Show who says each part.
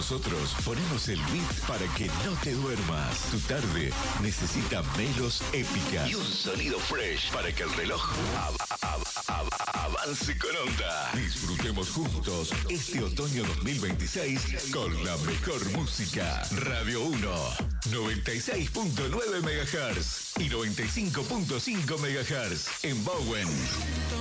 Speaker 1: Nosotros ponemos el beat para que no te duermas. Tu tarde necesita melos épica y un sonido fresh para que el reloj avance con onda. Disfrutemos juntos este otoño 2026 con la mejor música. Radio 1, 96.9 MHz y 95.5 MHz en Bowen.